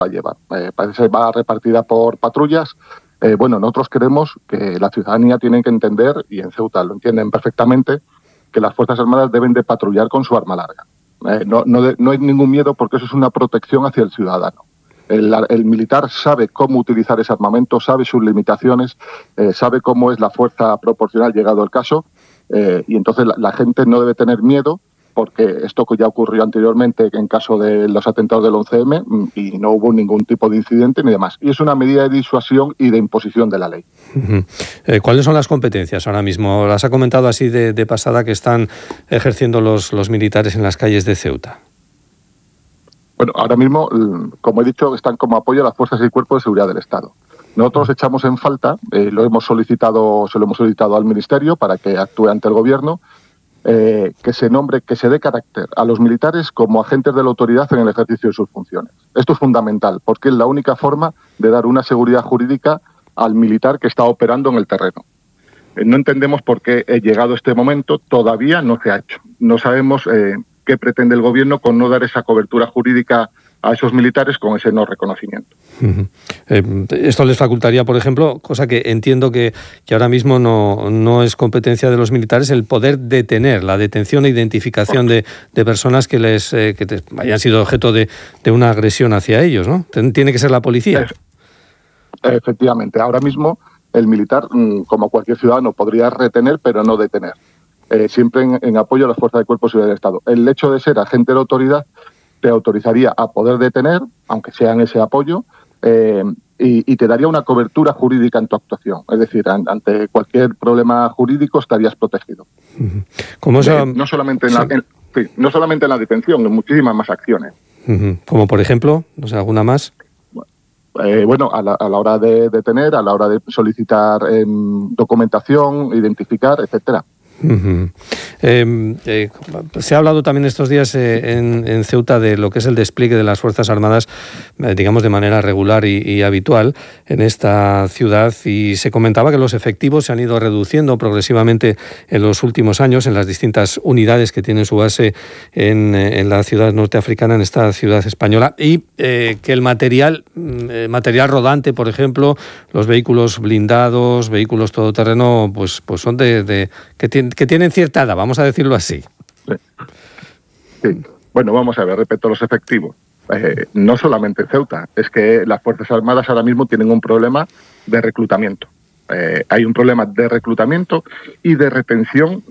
a llevar. Parece que va repartida por patrullas. Bueno, nosotros creemos que la ciudadanía tiene que entender, y en Ceuta lo entienden perfectamente, que las Fuerzas Armadas deben de patrullar con su arma larga. No hay ningún miedo porque eso es una protección hacia el ciudadano. El militar sabe cómo utilizar ese armamento, sabe sus limitaciones, sabe cómo es la fuerza proporcional llegado el caso, y entonces la gente no debe tener miedo, porque esto ya ocurrió anteriormente en caso de los atentados del 11M y no hubo ningún tipo de incidente ni demás. Y es una medida de disuasión y de imposición de la ley. ¿Cuáles son las competencias ahora mismo? Las ha comentado así de pasada que están ejerciendo los militares en las calles de Ceuta. Bueno, ahora mismo, como he dicho, están como apoyo a las fuerzas y cuerpos de seguridad del Estado. Nosotros echamos en falta, se lo hemos solicitado al Ministerio para que actúe ante el Gobierno, que se nombre, que se dé carácter a los militares como agentes de la autoridad en el ejercicio de sus funciones. Esto es fundamental, porque es la única forma de dar una seguridad jurídica al militar que está operando en el terreno. No entendemos por qué, llegado este momento, todavía no se ha hecho. No sabemos qué pretende el Gobierno con no dar esa cobertura jurídica a esos militares con ese no reconocimiento. Esto les facultaría, por ejemplo, cosa que entiendo que ahora mismo no es competencia de los militares, el poder detener, la detención e identificación de personas que hayan sido objeto de una agresión hacia ellos, ¿no? Tiene que ser la policía. Efectivamente, ahora mismo el militar, como cualquier ciudadano, podría retener, pero no detener. Siempre en apoyo a las fuerzas de cuerpo de seguridad del Estado. El hecho de ser agente de la autoridad te autorizaría a poder detener, aunque sea en ese apoyo, y te daría una cobertura jurídica en tu actuación. Es decir, ante cualquier problema jurídico estarías protegido. No solamente en la detención, en muchísimas más acciones. Como por ejemplo, no sé, ¿alguna más? Bueno, a la hora de detener, a la hora de solicitar documentación, identificar, etcétera. Se ha hablado también estos días en Ceuta de lo que es el despliegue de las Fuerzas Armadas, digamos de manera regular y habitual en esta ciudad, y se comentaba que los efectivos se han ido reduciendo progresivamente en los últimos años en las distintas unidades que tienen su base en la ciudad norteafricana, en esta ciudad española, y que el material rodante, por ejemplo, los vehículos blindados, vehículos todoterreno, pues son que tienen cierta edad, vamos a decirlo así. Sí. Bueno, vamos a ver, respecto a los efectivos. No solamente en Ceuta, es que las Fuerzas Armadas ahora mismo tienen un problema de reclutamiento. Hay un problema de reclutamiento y de retención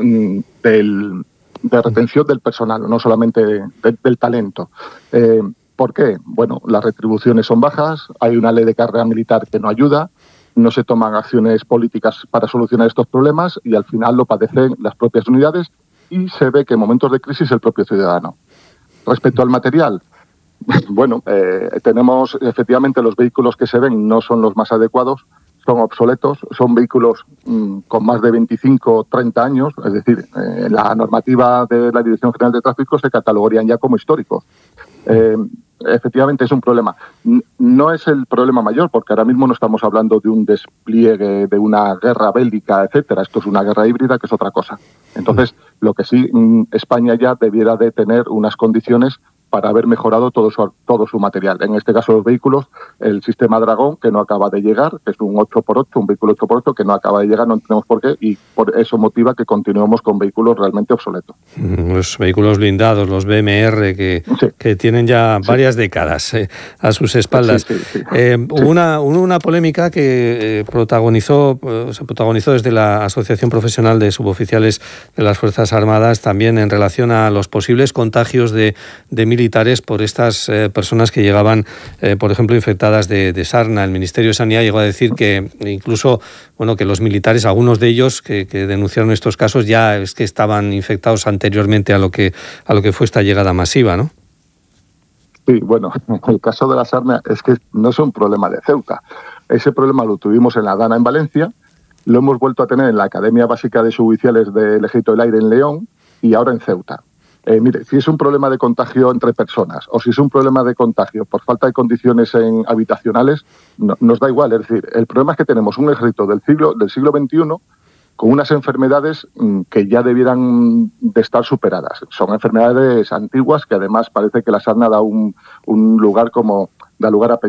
del personal, no solamente del talento. ¿Por qué? Bueno, las retribuciones son bajas, hay una ley de carrera militar que no ayuda, no se toman acciones políticas para solucionar estos problemas y al final lo padecen las propias unidades y se ve que en momentos de crisis el propio ciudadano. Respecto al material, bueno, tenemos efectivamente los vehículos que se ven no son los más adecuados, son obsoletos, son vehículos con más de 25 o 30 años, es decir, la normativa de la Dirección General de Tráfico se catalogarían ya como históricos. Efectivamente es un problema. No es el problema mayor, porque ahora mismo no estamos hablando de un despliegue, de una guerra bélica, etcétera. Esto es una guerra híbrida, que es otra cosa. Entonces, lo que sí, España ya debiera de tener unas condiciones para haber mejorado todo su material. En este caso, los vehículos, el sistema Dragón, que no acaba de llegar, que es un 8x8, un vehículo 8x8, que no acaba de llegar, no entendemos por qué, y por eso motiva que continuemos con vehículos realmente obsoletos. Los vehículos blindados, los BMR, que tienen ya varias décadas a sus espaldas. Sí. Hubo una polémica que se protagonizó desde la Asociación Profesional de Suboficiales de las Fuerzas Armadas, también en relación a los posibles contagios de militares por estas personas que llegaban, por ejemplo, infectadas de sarna. El Ministerio de Sanidad llegó a decir que incluso, que los militares, algunos de ellos que denunciaron estos casos, ya es que estaban infectados anteriormente a lo que fue esta llegada masiva, ¿no? Sí, bueno, el caso de la sarna es que no es un problema de Ceuta. Ese problema lo tuvimos en la Dana en Valencia, lo hemos vuelto a tener en la Academia Básica de Suboficiales del Ejército del Aire en León y ahora en Ceuta. Mire, si es un problema de contagio entre personas o si es un problema de contagio por falta de condiciones habitacionales, nos da igual. Es decir, el problema es que tenemos un ejército del siglo XXI con unas enfermedades que ya debieran de estar superadas. Son enfermedades antiguas que además parece que la sarna da un lugar como da lugar a